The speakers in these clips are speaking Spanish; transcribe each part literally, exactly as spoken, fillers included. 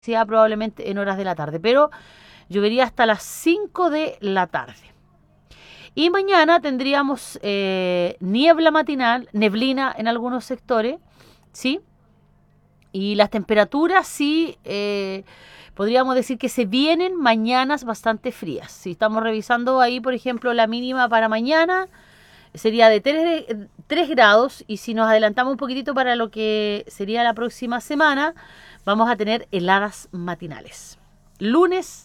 probablemente en horas de la tarde, pero llovería hasta las cinco de la tarde. Y mañana tendríamos eh, niebla matinal, neblina en algunos sectores, ¿sí? Y las temperaturas sí, eh, podríamos decir que se vienen mañanas bastante frías. Si estamos revisando ahí, por ejemplo, la mínima para mañana sería de tres, tres grados, y si nos adelantamos un poquitito para lo que sería la próxima semana, vamos a tener heladas matinales. Lunes,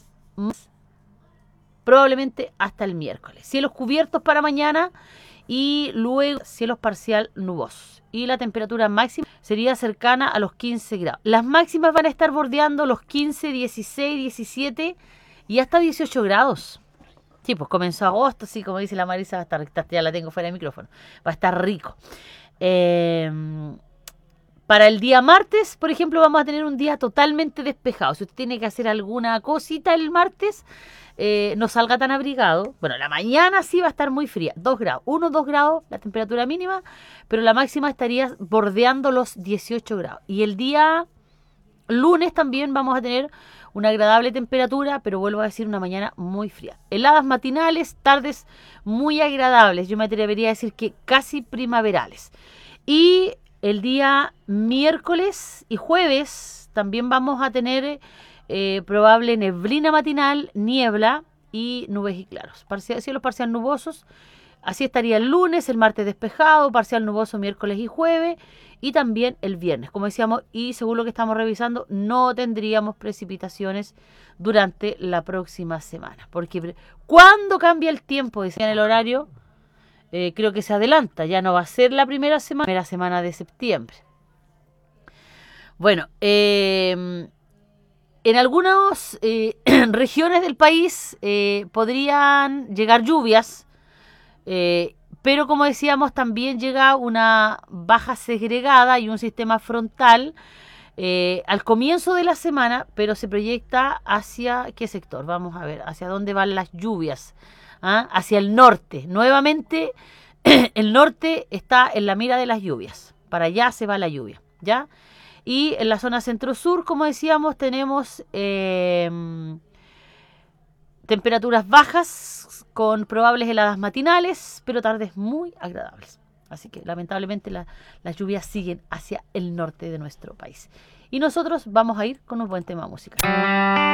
probablemente hasta el miércoles. Cielos cubiertos para mañana y luego cielos parcial nubosos. Y la temperatura máxima sería cercana a los quince grados. Las máximas van a estar bordeando los quince, dieciséis, diecisiete y hasta dieciocho grados. Sí, pues comenzó agosto, así como dice la Marisa, va a estar, ya la tengo fuera de micrófono, va a estar rico. Eh, para el día martes, por ejemplo, vamos a tener un día totalmente despejado. Si usted tiene que hacer alguna cosita el martes, eh, no salga tan abrigado. Bueno, la mañana sí va a estar muy fría, dos grados, uno o dos grados la temperatura mínima, pero la máxima estaría bordeando los dieciocho grados. Y el día lunes también vamos a tener una agradable temperatura, pero vuelvo a decir, una mañana muy fría. Heladas matinales, tardes muy agradables. Yo me atrevería a decir que casi primaverales. Y el día miércoles y jueves también vamos a tener eh, probable neblina matinal, niebla y nubes y claros. Parcial, cielos parcial nubosos. Así estaría el lunes, el martes despejado, parcial nuboso miércoles y jueves, y también el viernes, como decíamos, y según lo que estamos revisando, no tendríamos precipitaciones durante la próxima semana. Porque cuando cambia el tiempo, decían el horario, eh, creo que se adelanta, ya no va a ser la primera semana, primera semana de septiembre. Bueno, eh, en algunas eh, regiones del país eh, podrían llegar lluvias. Eh, pero como decíamos, también llega una baja segregada y un sistema frontal eh, al comienzo de la semana, pero se proyecta hacia qué sector. Vamos a ver, hacia dónde van las lluvias. ¿Ah? Hacia el norte. Nuevamente, el norte está en la mira de las lluvias. Para allá se va la lluvia, ¿ya? Y en la zona centro-sur, como decíamos, tenemos Eh, temperaturas bajas con probables heladas matinales, pero tardes muy agradables. Así que lamentablemente la, las lluvias siguen hacia el norte de nuestro país. Y nosotros vamos a ir con un buen tema musical.